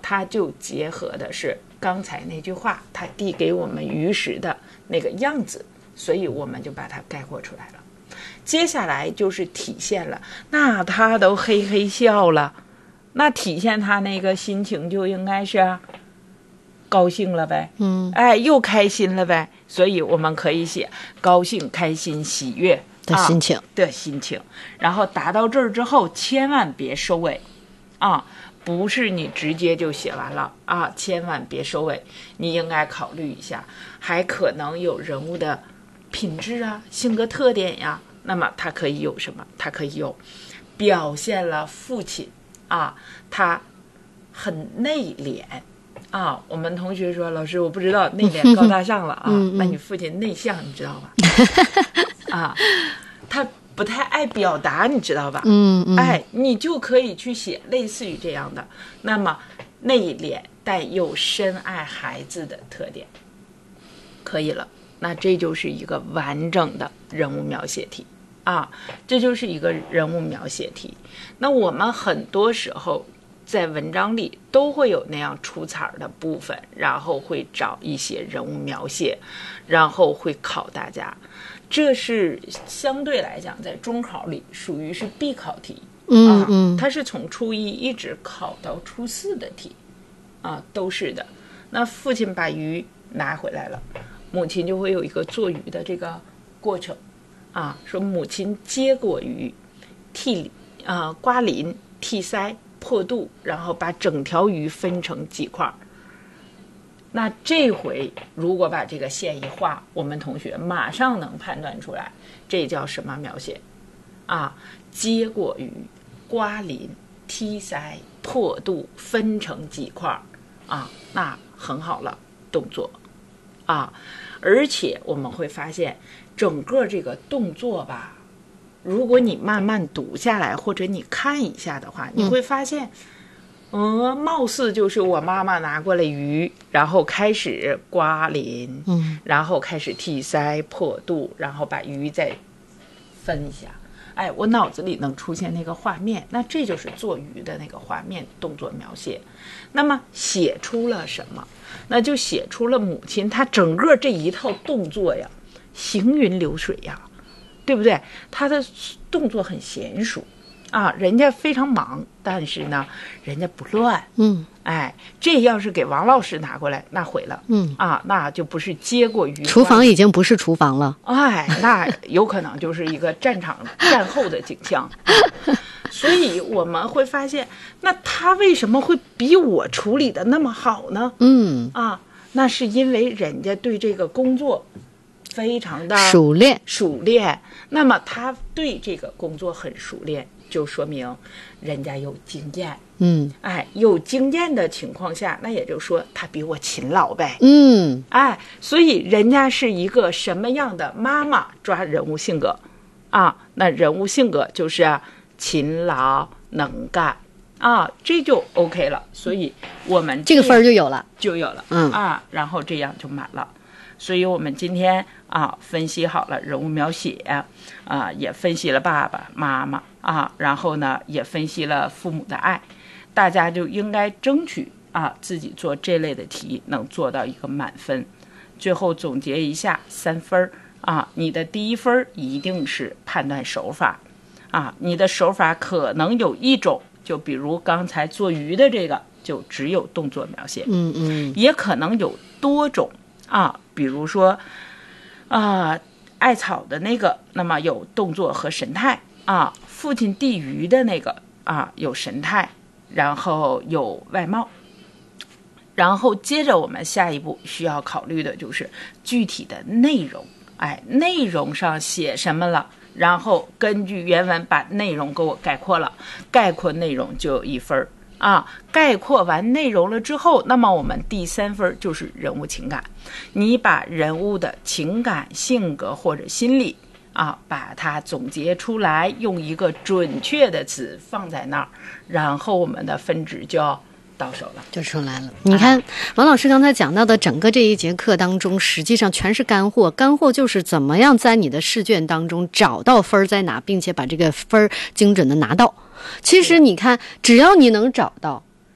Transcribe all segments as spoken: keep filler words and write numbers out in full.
它就结合的是刚才那句话，它递给我们于时的那个样子，所以我们就把它概括出来了。接下来就是体现了，那他都嘿嘿笑了，那体现他那个心情就应该是高兴了呗， 嗯， 哎，又开心了呗，所以我们可以写高兴、开心、喜悦的心情、 啊、的心情。然后达到这儿之后，千万别收尾啊，不是你直接就写完了啊，千万别收尾，你应该考虑一下，还可能有人物的品质啊、性格特点呀。那么它可以有什么？它可以有表现了父亲啊，他很内敛啊。我们同学说，老师我不知道内敛高大上了啊， 嗯嗯、 那你父亲内向，你知道吧？啊，他不太爱表达，你知道吧？ 嗯嗯， 哎，你就可以去写类似于这样的。那么内敛但又深爱孩子的特点，可以了。那这就是一个完整的人物描写题啊，这就是一个人物描写题。那我们很多时候在文章里都会有那样出彩的部分，然后会找一些人物描写，然后会考大家。这是相对来讲在中考里属于是必考题， 嗯嗯， 啊，它是从初一一直考到初四的题啊，都是的。那父亲把鱼拿回来了，母亲就会有一个做鱼的这个过程啊，说母亲接过鱼，剔啊、呃、刮鳞、剔腮、破肚，然后把整条鱼分成几块。那这回如果把这个线一画，我们同学马上能判断出来，这叫什么描写啊？接过鱼，刮鳞、剔腮、破肚，分成几块啊？那很好了，动作啊！而且我们会发现，整个这个动作吧，如果你慢慢读下来，或者你看一下的话，你会发现。嗯，貌似就是我妈妈拿过来鱼，然后开始刮鳞， 嗯， 然后开始剔腮破肚，然后把鱼再分一下。哎，我脑子里能出现那个画面，那这就是做鱼的那个画面动作描写。那么写出了什么？那就写出了母亲她整个这一套动作呀，行云流水呀，对不对？她的动作很娴熟。啊，人家非常忙，但是呢，人家不乱。 嗯， 哎，这要是给王老师拿过来，那毁了。 嗯， 啊，那就不是接过鱼， 厨房已经不是厨房了。 哎，那有可能就是一个战场战后的景象。啊、所以我们会发现，那他为什么会比我处理的那么好呢？ 嗯， 啊，那是因为人家对这个工作非常的熟练， 熟练。那么他对这个工作很熟练。就说明人家有经验， 嗯， 哎，有经验的情况下，那也就是说他比我勤劳呗， 嗯， 哎，所以人家是一个什么样的妈妈抓人物性格啊？那人物性格就是勤劳能干啊，这就 OK 了。所以我们这个分就有了， 就有了， 嗯啊，然后这样就满了。所以我们今天啊分析好了人物描写啊，也分析了爸爸妈妈啊，然后呢也分析了父母的爱，大家就应该争取啊自己做这类的题能做到一个满分。最后总结一下，三分啊，你的第一分一定是判断手法啊，你的手法可能有一种，就比如刚才做鱼的这个就只有动作描写， 嗯嗯， 也可能有多种啊，比如说啊艾草的那个，那么有动作和神态啊，父亲递鱼的那个啊有神态，然后有外貌，然后接着我们下一步需要考虑的就是具体的内容，哎，内容上写什么了，然后根据原文把内容给我概括了，概括内容就有一分啊，概括完内容了之后，那么我们第三分就是人物情感，你把人物的情感、性格或者心理啊，把它总结出来，用一个准确的词放在那儿，然后我们的分值就要到手了， 就出来了。你看、啊、王老师刚才讲到的整个这一节课当中，实际上全是干货，干货就是怎么样在你的试卷当中找到分在哪，并且把这个分精准的拿到。其实你看，只要你能找到，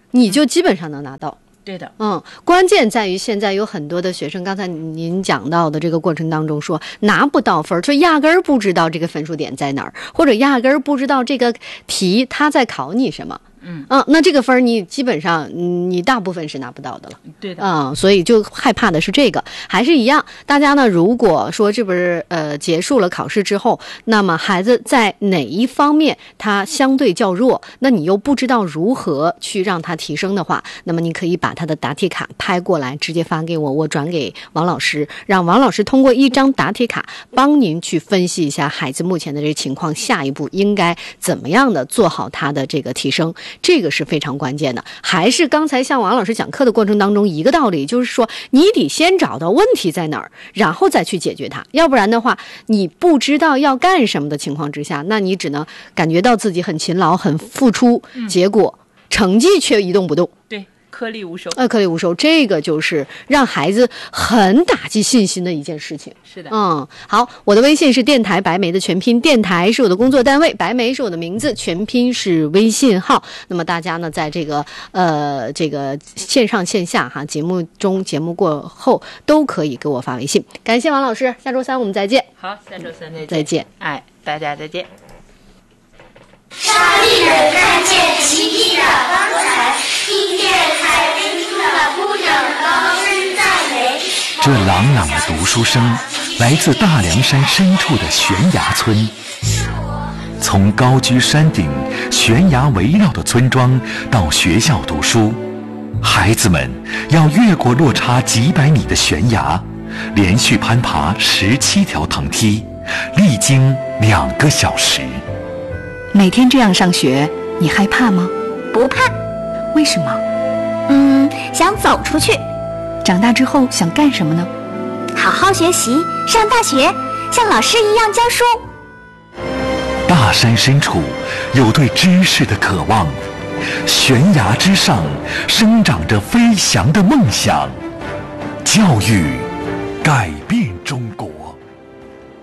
你就基本上能拿到。 对的， 嗯，关键在于现在有很多的学生，刚才您讲到的这个过程当中说拿不到分，就压根儿不知道这个分数点在哪儿，或者压根儿不知道这个题他在考你什么。 嗯啊，那这个分你基本上你大部分是拿不到的了。 对的， 啊、嗯，所以就害怕的是这个，还是一样。大家呢，如果说这不是呃结束了考试之后，那么孩子在哪一方面他相对较弱，那你又不知道如何去让他提升的话，那么你可以把他的答题卡拍过来，直接发给我，我转给王老师，让王老师通过一张答题卡帮您去分析一下孩子目前的这个情况，下一步应该怎么样的做好他的这个提升。这个是非常关键的，还是刚才像王老师讲课的过程当中一个道理，就是说你得先找到问题在哪儿，然后再去解决它，要不然的话你不知道要干什么的情况之下，那你只能感觉到自己很勤劳很付出， 嗯、 结果成绩却一动不动。 对，颗粒无收。 呃，颗粒无收，这个就是让孩子很打击信心的一件事情。 是的， 嗯，好，我的微信是电台白梅的全拼，电台是我的工作单位，白梅是我的名字，全拼是微信号。那么大家呢，在这个呃这个线上线下哈节目中节目过后都可以给我发微信。感谢王老师，下周三我们再见。 好，下周三再见。 再见。 哎，大家再见。 当地人看见奇迹的光彩，听见海边中的姑娘高声赞美。 这朗朗的读书声来自大凉山深处的悬崖村。从高居山顶、悬崖围绕的村庄到学校读书，孩子们要越过落差几百米的悬崖，连续攀爬十七条藤梯，历经两个小时。 每天这样上学，你害怕吗？ 不怕。 为什么？ 嗯，想走出去。 长大之后想干什么呢？ 好好学习，上大学，像老师一样教书。 大山深处有对知识的渴望，悬崖之上生长着飞翔的梦想。教育改变